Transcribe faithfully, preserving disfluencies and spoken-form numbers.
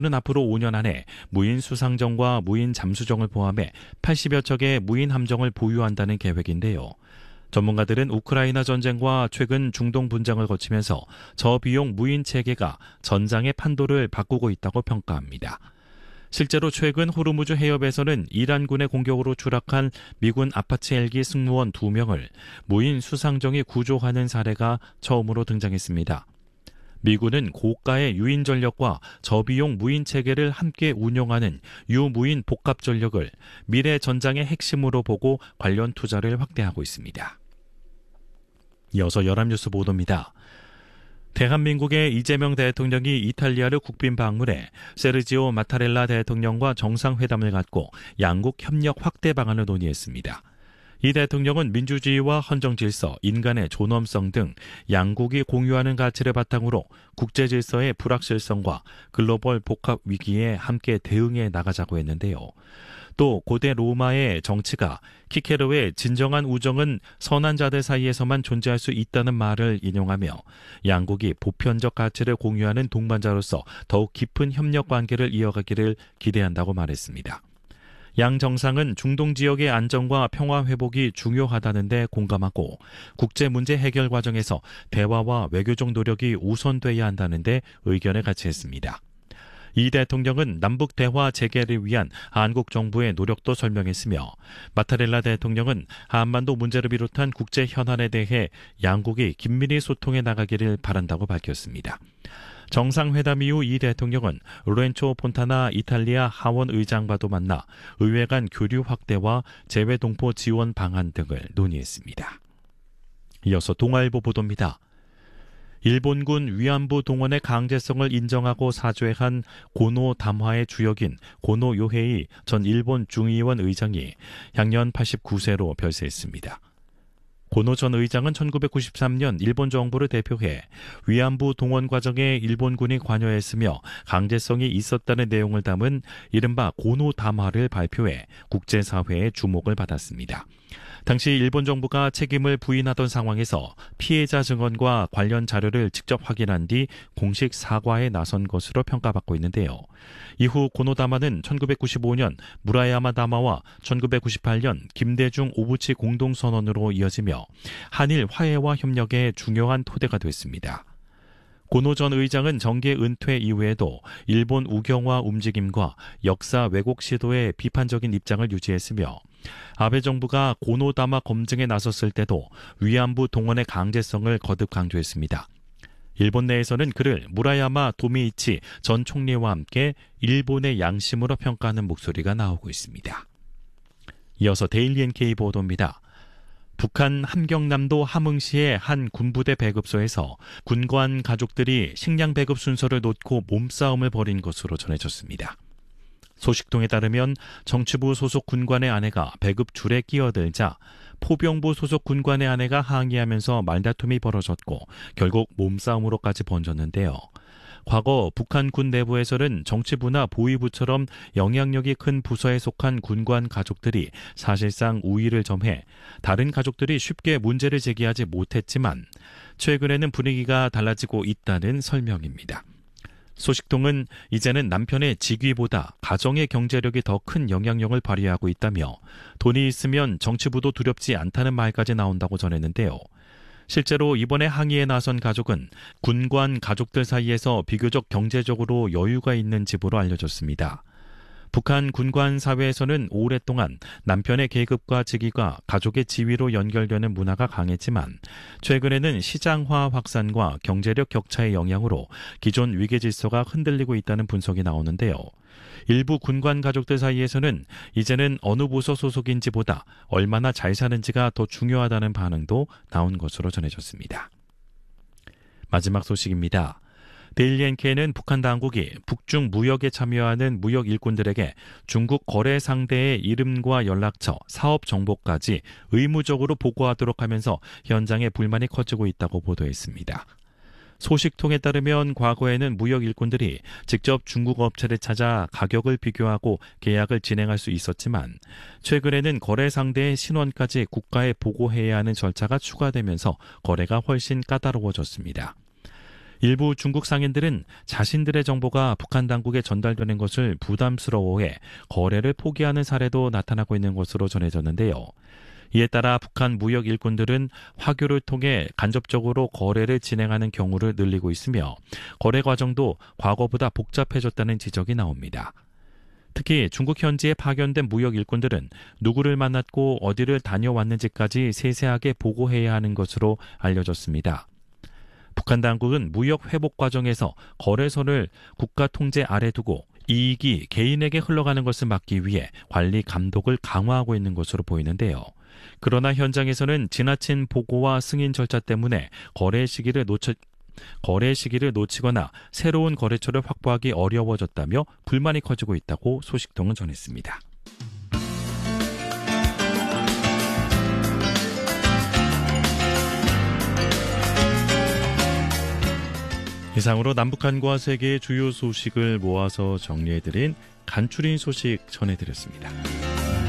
는 앞으로 오 년 안에 무인 수상정과 무인 잠수정을 포함해 팔십여 척의 무인 함정을 보유한다는 계획인데요. 전문가들은 우크라이나 전쟁과 최근 중동 분쟁을 거치면서 저비용 무인 체계가 전장의 판도를 바꾸고 있다고 평가합니다. 실제로 최근 호르무즈 해협에서는 이란군의 공격으로 추락한 미군 아파치 헬기 승무원 두 명을 무인 수상정이 구조하는 사례가 처음으로 등장했습니다. 미군은 고가의 유인 전력과 저비용 무인 체계를 함께 운용하는 유무인 복합 전력을 미래 전장의 핵심으로 보고 관련 투자를 확대하고 있습니다. 이어서 연합뉴스 보도입니다. 대한민국의 이재명 대통령이 이탈리아를 국빈 방문해 세르지오 마타렐라 대통령과 정상회담을 갖고 양국 협력 확대 방안을 논의했습니다. 이 대통령은 민주주의와 헌정질서, 인간의 존엄성 등 양국이 공유하는 가치를 바탕으로 국제질서의 불확실성과 글로벌 복합 위기에 함께 대응해 나가자고 했는데요. 또 고대 로마의 정치가 키케로의 진정한 우정은 선한 자들 사이에서만 존재할 수 있다는 말을 인용하며 양국이 보편적 가치를 공유하는 동반자로서 더욱 깊은 협력 관계를 이어가기를 기대한다고 말했습니다. 양 정상은 중동 지역의 안정과 평화 회복이 중요하다는 데 공감하고 국제 문제 해결 과정에서 대화와 외교적 노력이 우선돼야 한다는 데 의견을 같이 했습니다. 이 대통령은 남북 대화 재개를 위한 한국 정부의 노력도 설명했으며 마타렐라 대통령은 한반도 문제를 비롯한 국제 현안에 대해 양국이 긴밀히 소통해 나가기를 바란다고 밝혔습니다. 정상회담 이후 이 대통령은 로렌초 폰타나 이탈리아 하원 의장과도 만나 의회 간 교류 확대와 재외동포 지원 방안 등을 논의했습니다. 이어서 동아일보 보도입니다. 일본군 위안부 동원의 강제성을 인정하고 사죄한 고노 담화의 주역인 고노 요헤이 전 일본 중의원 의장이 향년 팔십구 세로 별세했습니다. 고노 전 의장은 천구백구십삼 년 일본 정부를 대표해 위안부 동원 과정에 일본군이 관여했으며 강제성이 있었다는 내용을 담은 이른바 고노 담화를 발표해 국제사회의 주목을 받았습니다. 당시 일본 정부가 책임을 부인하던 상황에서 피해자 증언과 관련 자료를 직접 확인한 뒤 공식 사과에 나선 것으로 평가받고 있는데요. 이후 고노다마는 천구백구십오 년 무라야마 다마와 천구백구십팔 년 김대중 오부치 공동선언으로 이어지며 한일 화해와 협력의 중요한 토대가 됐습니다. 고노 전 의장은 정계 은퇴 이후에도 일본 우경화 움직임과 역사 왜곡 시도에 비판적인 입장을 유지했으며 아베 정부가 고노다마 검증에 나섰을 때도 위안부 동원의 강제성을 거듭 강조했습니다. 일본 내에서는 그를 무라야마 도미이치 전 총리와 함께 일본의 양심으로 평가하는 목소리가 나오고 있습니다. 이어서 데일리 엔케이 보도입니다. 북한 함경남도 함흥시의 한 군부대 배급소에서 군관 가족들이 식량 배급 순서를 놓고 몸싸움을 벌인 것으로 전해졌습니다. 소식통에 따르면 정치부 소속 군관의 아내가 배급 줄에 끼어들자 포병부 소속 군관의 아내가 항의하면서 말다툼이 벌어졌고 결국 몸싸움으로까지 번졌는데요. 과거 북한 군 내부에서는 정치부나 보위부처럼 영향력이 큰 부서에 속한 군관 가족들이 사실상 우위를 점해 다른 가족들이 쉽게 문제를 제기하지 못했지만 최근에는 분위기가 달라지고 있다는 설명입니다. 소식통은 이제는 남편의 직위보다 가정의 경제력이 더 큰 영향력을 발휘하고 있다며 돈이 있으면 정치부도 두렵지 않다는 말까지 나온다고 전했는데요. 실제로 이번에 항의에 나선 가족은 군관 가족들 사이에서 비교적 경제적으로 여유가 있는 집으로 알려졌습니다. 북한 군관 사회에서는 오랫동안 남편의 계급과 직위가 가족의 지위로 연결되는 문화가 강했지만 최근에는 시장화 확산과 경제력 격차의 영향으로 기존 위계 질서가 흔들리고 있다는 분석이 나오는데요. 일부 군관 가족들 사이에서는 이제는 어느 부서 소속인지보다 얼마나 잘 사는지가 더 중요하다는 반응도 나온 것으로 전해졌습니다. 마지막 소식입니다. 데일리 엔케이는 북한 당국이 북중 무역에 참여하는 무역 일꾼들에게 중국 거래 상대의 이름과 연락처, 사업 정보까지 의무적으로 보고하도록 하면서 현장에 불만이 커지고 있다고 보도했습니다. 소식통에 따르면 과거에는 무역 일꾼들이 직접 중국 업체를 찾아 가격을 비교하고 계약을 진행할 수 있었지만 최근에는 거래 상대의 신원까지 국가에 보고해야 하는 절차가 추가되면서 거래가 훨씬 까다로워졌습니다. 일부 중국 상인들은 자신들의 정보가 북한 당국에 전달되는 것을 부담스러워해 거래를 포기하는 사례도 나타나고 있는 것으로 전해졌는데요. 이에 따라 북한 무역 일꾼들은 화교를 통해 간접적으로 거래를 진행하는 경우를 늘리고 있으며 거래 과정도 과거보다 복잡해졌다는 지적이 나옵니다. 특히 중국 현지에 파견된 무역 일꾼들은 누구를 만났고 어디를 다녀왔는지까지 세세하게 보고해야 하는 것으로 알려졌습니다. 북한 당국은 무역 회복 과정에서 거래선을 국가 통제 아래 두고 이익이 개인에게 흘러가는 것을 막기 위해 관리 감독을 강화하고 있는 것으로 보이는데요. 그러나 현장에서는 지나친 보고와 승인 절차 때문에 거래 시기를 놓쳐 거래 시기를 놓치거나 새로운 거래처를 확보하기 어려워졌다며 불만이 커지고 있다고 소식통은 전했습니다. 이상으로 남북한과 세계의 주요 소식을 모아서 정리해드린 간추린 소식 전해드렸습니다.